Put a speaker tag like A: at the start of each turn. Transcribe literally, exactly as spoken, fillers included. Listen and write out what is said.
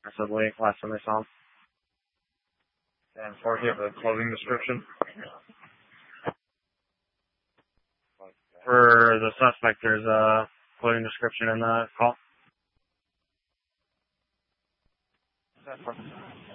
A: Possibly, last time I saw him. And four, you have a clothing description? For the suspect, there's a clothing description in the call.